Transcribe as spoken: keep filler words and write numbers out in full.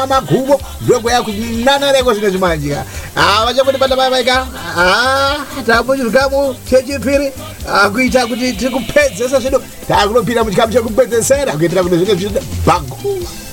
magubo ndogo yako nana leko zino zimanja ah wacha kuti pata baba ika ah tapo chikamu chechipiri akuita kuti tikupedzesa zvedu takulopira muchikamu chekupedzesera kuitira kuti zvine zvino bagu